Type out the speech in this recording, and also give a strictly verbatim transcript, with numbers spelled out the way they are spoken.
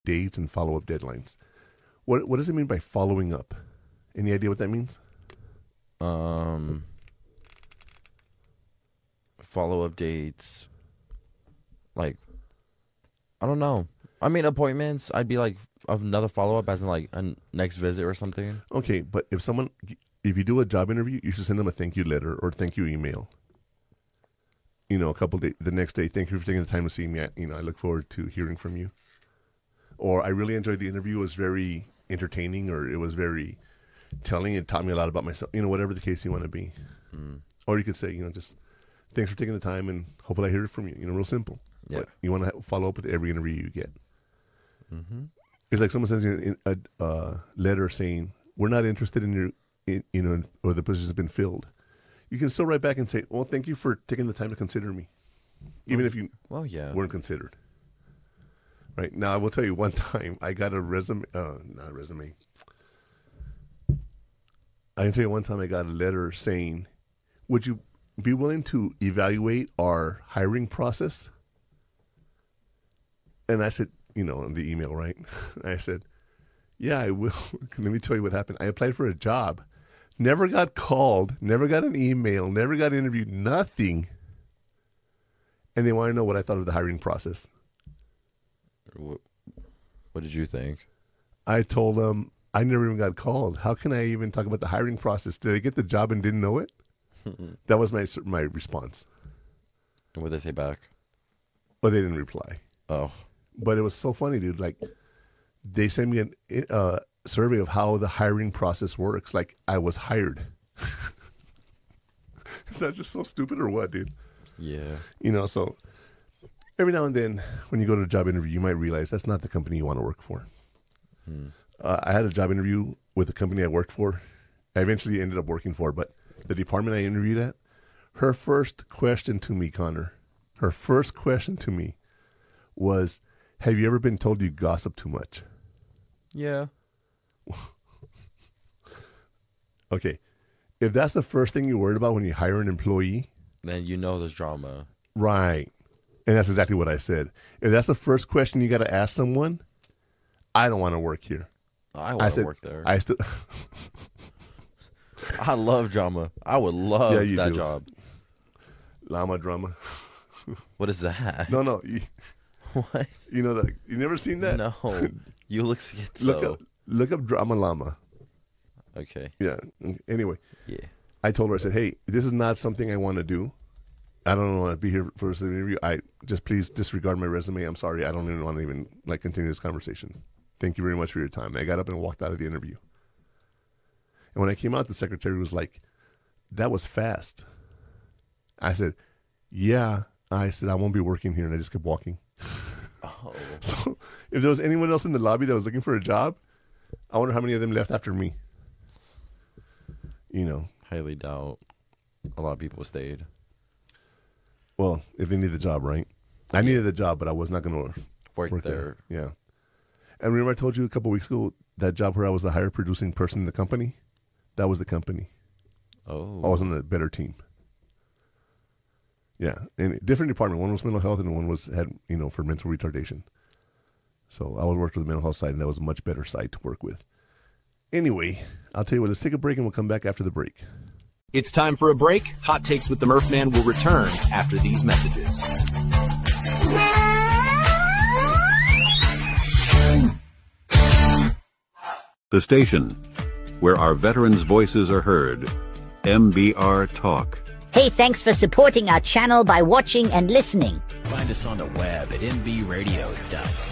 dates and follow-up deadlines. What what does it mean by following up? Any idea what that means? Um, follow-up dates. Like, I don't know. I mean, appointments, I'd be like, another follow-up as in like a next visit or something. Okay, but if someone, if you do a job interview, you should send them a thank you letter or thank you email. You know, a couple days, the next day, thank you for taking the time to see me. I, you know, I look forward to hearing from you. Or I really enjoyed the interview. It was very entertaining, or it was very telling. It taught me a lot about myself. You know, whatever the case you want to be. Mm. Or you could say, you know, just thanks for taking the time, and hopefully I hear it from you. You know, real simple. Yeah. But you want to follow up with every interview you get. Mm-hmm. It's like someone sends you a, a uh, letter saying, we're not interested in your, in, you know, or the position has been filled. You can still write back and say, well, thank you for taking the time to consider me. Even well, if you well, yeah. weren't considered. Right. Now, I will tell you one time I got a resume, uh, not a resume. I can tell you one time I got a letter saying, would you be willing to evaluate our hiring process? And I said, you know, in the email, right? I said, yeah, I will. Let me tell you what happened. I applied for a job, never got called, never got an email, never got interviewed, nothing. And they want to know what I thought of the hiring process. What, what did you think? I told them I never even got called. How can I even talk about the hiring process? Did I get the job and didn't know it? That was my my response. And what did they say back? But they didn't reply. Oh. But it was so funny, dude. Like, they sent me a uh, survey of how the hiring process works. Like, I was hired. Is that just so stupid or what, dude? Yeah. You know, so every now and then when you go to a job interview, you might realize that's not the company you want to work for. Hmm. Uh, I had a job interview with the company I worked for. I eventually ended up working for, but the department I interviewed at, her first question to me, Connor, her first question to me was, have you ever been told you gossip too much? Yeah. Okay. If that's the first thing you're worried about when you hire an employee, then you know there's drama. Right. And that's exactly what I said. If that's the first question you got to ask someone, I don't want to work here. I want to work there. I still. I love drama. I would love yeah, you that do. job. Llama drama. What is that? No, no. You, what? You know that? You never seen that? No. You look schizo. Look up, look up drama llama. Okay. Yeah. Anyway. Yeah. I told her, I said, hey, this is not something I want to do. I don't want to be here for this interview. I just please disregard my resume. I'm sorry. I don't even want to even like continue this conversation. Thank you very much for your time. I got up and walked out of the interview. And when I came out, the secretary was like, that was fast. I said, yeah. I said, I won't be working here. And I just kept walking. Oh. So if there was anyone else in the lobby that was looking for a job, I wonder how many of them left after me. You know. Highly doubt a lot of people stayed. Well, if they need the job, right? I needed the job, but I was not going to work, work there. there. Yeah. And remember I told you a couple weeks ago, that job where I was the higher producing person in the company? That was the company. Oh. I was on a better team. Yeah. And different department. One was mental health and one was had, you know, for mental retardation. So I was working with the mental health side, and that was a much better side to work with. Anyway, I'll tell you what, let's take a break and we'll come back after the break. It's time for a break. Hot Takes with the Murph Man will return after these messages. The station where our veterans' voices are heard. M B R Talk. Hey, thanks for supporting our channel by watching and listening. Find us on the web at m b radio dot com.